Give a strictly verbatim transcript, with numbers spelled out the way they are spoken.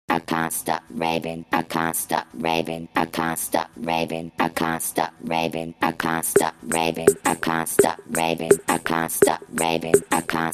I can't stop raving, I can't stop raving, I can't stop raving, I can't stop raving, I can't stop raving, I can't stop raving, I can't stop raving, I can't